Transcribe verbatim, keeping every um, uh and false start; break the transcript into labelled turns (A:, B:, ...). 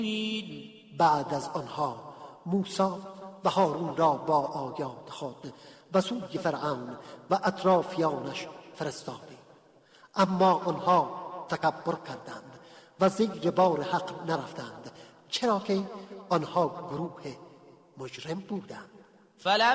A: بعد از آنها موسی و هارون را با آیات خود و سوی فرعون و اطرافیانش فرستادیم، اما آنها تکبر کردند و زیر بار حق نرفتند، چرا که آنها گروه مجرم بودند.